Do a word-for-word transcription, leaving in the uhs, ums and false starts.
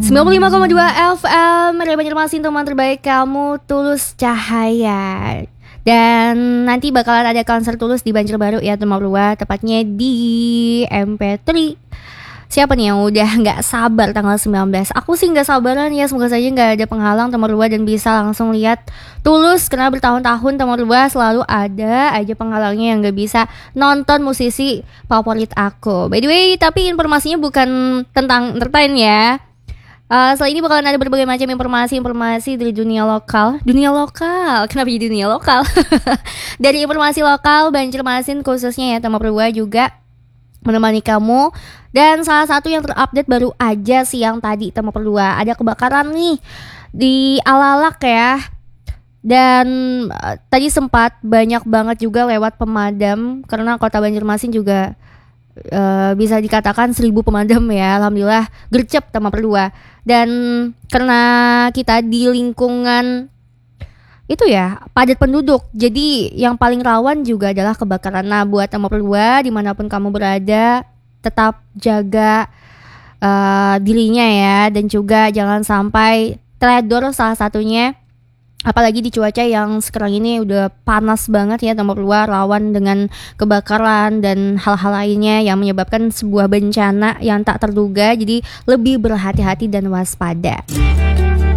sembilan puluh lima koma dua F M Radio Banjarmasin, teman terbaik kamu, Tulus Cahaya. Dan nanti bakalan ada konser Tulus di Banjarbaru ya teman Rua, tepatnya di M P tiga. Siapa nih yang udah gak sabar tanggal sembilan belas? Aku sih gak sabaran ya, semoga saja gak ada penghalang teman Rua dan bisa langsung lihat Tulus. Karena bertahun-tahun teman Rua selalu ada aja penghalangnya yang gak bisa nonton musisi favorit aku. By the way, tapi informasinya bukan tentang entertain ya. Uh, setelah ini bakalan ada berbagai macam informasi-informasi dari dunia lokal. Dunia lokal, kenapa jadi dunia lokal? Dari informasi lokal Banjarmasin khususnya ya teman Rua juga menemani kamu. Dan salah satu yang terupdate baru aja siang tadi teman Rua, ada kebakaran nih di Alalak ya. Dan uh, tadi sempat banyak banget juga lewat pemadam, karena kota Banjarmasin juga Uh, bisa dikatakan seribu pemadam ya. Alhamdulillah gercep teman Rua. Dan karena kita di lingkungan itu ya padat penduduk, jadi yang paling rawan juga adalah kebakaran. Nah buat teman Rua dimanapun kamu berada, tetap jaga uh, dirinya ya. Dan juga jangan sampai teledor salah satunya. Apalagi di cuaca yang sekarang ini udah panas banget ya teman Rua, rawan dengan kebakaran dan hal-hal lainnya yang menyebabkan sebuah bencana yang tak terduga. Jadi lebih berhati-hati dan waspada.